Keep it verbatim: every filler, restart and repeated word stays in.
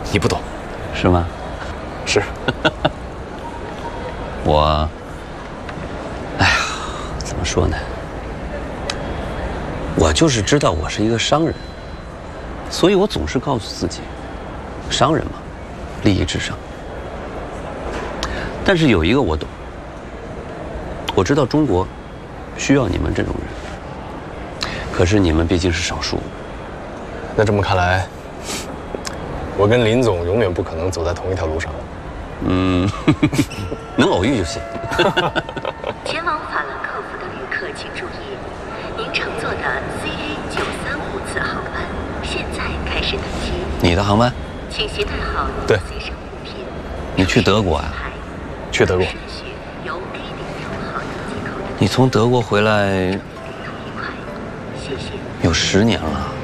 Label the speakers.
Speaker 1: 你不懂，
Speaker 2: 是吗？
Speaker 1: 是。
Speaker 2: 我，哎呀，怎么说呢？我就是知道我是一个商人，所以我总是告诉自己，商人嘛，利益至上。但是有一个我懂，我知道中国需要你们这种人，可是你们毕竟是少数。
Speaker 1: 那这么看来，我跟林总永远不可能走在同一条路上。
Speaker 2: 嗯，能偶遇就行。
Speaker 3: 前往法兰克福的旅客请注意，您乘坐的 C A 九三五次航班现在开始登机。
Speaker 2: 你的航班？
Speaker 3: 请携带好您
Speaker 1: 对
Speaker 3: 的随身物品。
Speaker 2: 你去德国啊？
Speaker 1: 去德国。
Speaker 3: 顺序由 A 零六号登机口的。
Speaker 2: 你从德国回来
Speaker 3: 旅途愉快，谢谢。
Speaker 2: 有十年了。